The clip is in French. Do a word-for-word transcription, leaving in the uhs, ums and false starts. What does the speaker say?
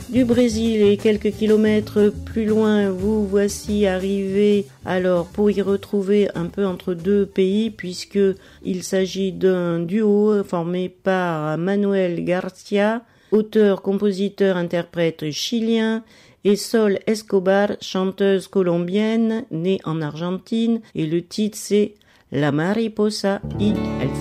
Du Brésil et quelques kilomètres plus loin, vous voici arrivés alors pour y retrouver un peu entre deux pays puisque il s'agit d'un duo formé par Manuel Garcia, auteur, compositeur, interprète chilien, et Sol Escobar, chanteuse colombienne née en Argentine, et le titre c'est La Mariposa y el